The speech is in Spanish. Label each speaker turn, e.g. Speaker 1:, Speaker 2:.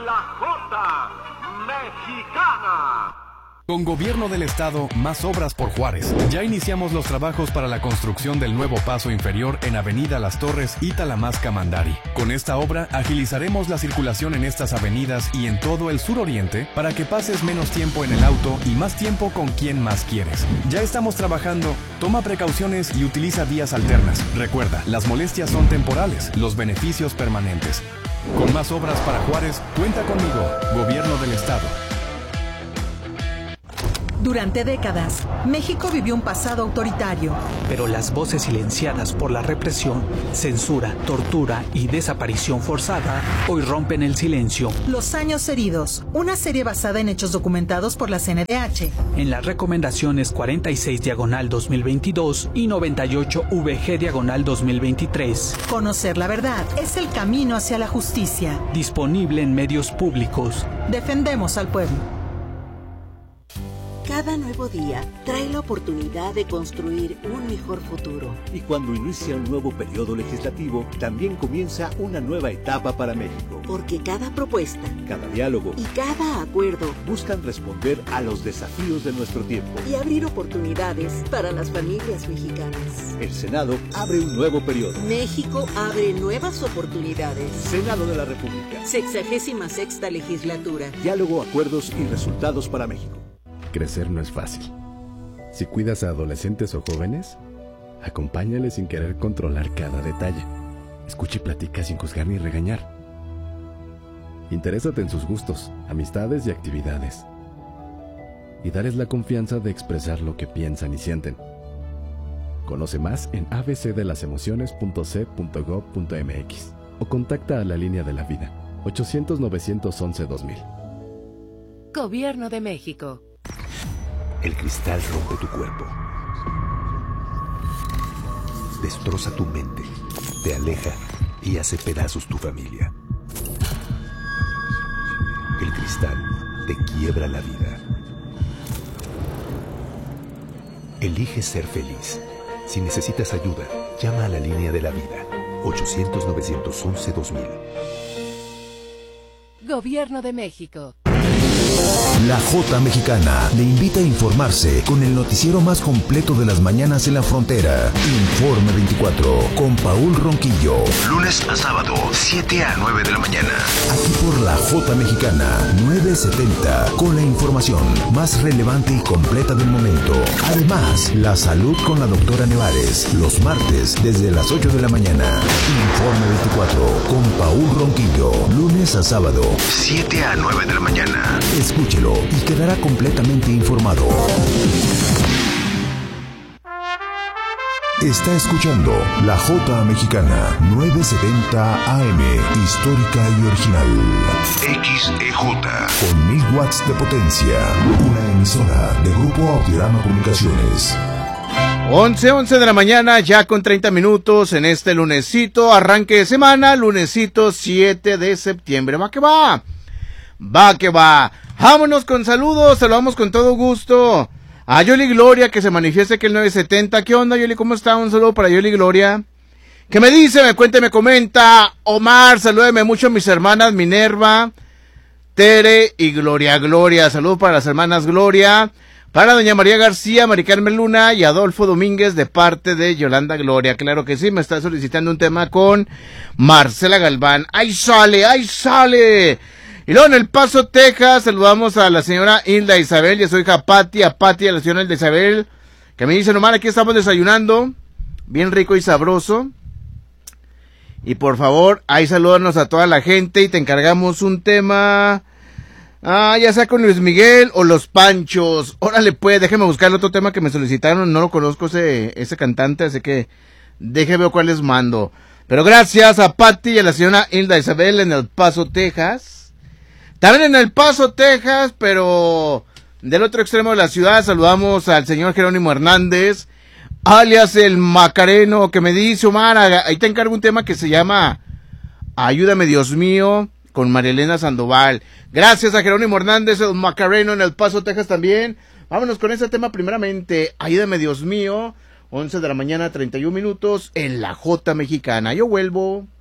Speaker 1: La Jota Mexicana.
Speaker 2: Con Gobierno del Estado, más obras por Juárez. Ya iniciamos los trabajos para la construcción del nuevo paso inferior en Avenida Las Torres y Talamasca-Mandari. Con esta obra, agilizaremos la circulación en estas avenidas y en todo el suroriente para que pases menos tiempo en el auto y más tiempo con quien más quieres. Ya estamos trabajando. Toma precauciones y utiliza vías alternas. Recuerda, las molestias son temporales, los beneficios permanentes. Con más obras para Juárez, cuenta conmigo, Gobierno del Estado.
Speaker 3: Durante décadas, México vivió un pasado autoritario.
Speaker 4: Pero las voces silenciadas por la represión, censura, tortura y desaparición forzada hoy rompen el silencio.
Speaker 3: Los años heridos, una serie basada en hechos documentados por la CNDH.
Speaker 4: En las recomendaciones 46/2022 y 98-VG/2023.
Speaker 3: Conocer la verdad es el camino hacia la justicia.
Speaker 4: Disponible en medios públicos.
Speaker 3: Defendemos al pueblo.
Speaker 5: Cada nuevo día trae la oportunidad de construir un mejor futuro.
Speaker 6: Y cuando inicia un nuevo periodo legislativo, también comienza una nueva etapa para México.
Speaker 5: Porque cada propuesta,
Speaker 6: cada diálogo
Speaker 5: y cada acuerdo
Speaker 6: buscan responder a los desafíos de nuestro tiempo
Speaker 5: y abrir oportunidades para las familias mexicanas.
Speaker 6: El Senado abre un nuevo periodo.
Speaker 5: México abre nuevas oportunidades.
Speaker 6: Senado de la República.
Speaker 5: 66ª legislatura.
Speaker 6: Diálogo, acuerdos y resultados para México.
Speaker 7: Crecer no es fácil. Si cuidas a adolescentes o jóvenes, acompáñales sin querer controlar cada detalle. Escucha y platica sin juzgar ni regañar. Interésate en sus gustos, amistades y actividades. Y darles la confianza de expresar lo que piensan y sienten. Conoce más en abcdelasemociones.c.gov.mx o contacta a la Línea de la Vida, 800-911-2000.
Speaker 8: Gobierno de México.
Speaker 9: El cristal rompe tu cuerpo, destroza tu mente, te aleja y hace pedazos tu familia. El cristal te quiebra la vida. Elige ser feliz. Si necesitas ayuda, llama a la Línea de la Vida, 800-911-2000.
Speaker 8: Gobierno de México.
Speaker 10: La Jota Mexicana le invita a informarse con el noticiero más completo de las mañanas en la frontera. Informe 24 con Paul Ronquillo.
Speaker 11: Lunes a sábado, 7 a 9 de la mañana.
Speaker 10: Aquí por la Jota Mexicana, 970, con la información más relevante y completa del momento. Además, la salud con la doctora Nevares, los martes desde las 8 de la mañana. Informe 24 con Paul Ronquillo, lunes a sábado,
Speaker 11: 7 a 9 de la mañana.
Speaker 10: Escúchelo y quedará completamente informado. Está escuchando La Jota Mexicana, 970 AM, histórica y original.
Speaker 11: XEJ.
Speaker 10: Con 1000 watts de potencia. Una emisora de Grupo Audiorama Comunicaciones.
Speaker 12: 11 de la mañana, ya con 30 minutos en este lunesito, arranque de semana, lunesito 7 de septiembre. Va que va. Va que va. Vámonos con saludos, saludamos con todo gusto a Yoli Gloria, que se manifiesta que el 970. ¿Qué onda, Yoli? ¿Cómo está? Un saludo para Yoli Gloria. ¿Qué me dice? Me cuenta, me comenta. Omar, salúdeme mucho a mis hermanas Minerva, Tere y Gloria. Saludos para las hermanas Gloria, para doña María García, Mari Carmen Luna y Adolfo Domínguez de parte de Yolanda Gloria. Claro que sí, me está solicitando un tema con Marcela Galván. ¡Ahí sale, ahí sale! Y luego en El Paso, Texas, saludamos a la señora Hilda Isabel y a su hija Pati, a la señora Hilda Isabel, que me dice, nomás aquí estamos desayunando, bien rico y sabroso. Y por favor, ahí salúdanos a toda la gente y te encargamos un tema, ya sea con Luis Miguel o Los Panchos. Órale pues, déjeme buscar el otro tema que me solicitaron, no lo conozco ese cantante, así que déjeme ver cuál les mando. Pero gracias a Pati y a la señora Hilda Isabel en El Paso, Texas. También en El Paso, Texas, pero del otro extremo de la ciudad, saludamos al señor Jerónimo Hernández, alias el Macareno, que me dice, Omar, ahí te encargo un tema que se llama Ayúdame Dios mío, con María Elena Sandoval. Gracias a Jerónimo Hernández, el Macareno en El Paso, Texas también. Vámonos con ese tema primeramente, Ayúdame Dios mío, 11 de la mañana, 31 minutos, en la Jota Mexicana. Yo vuelvo.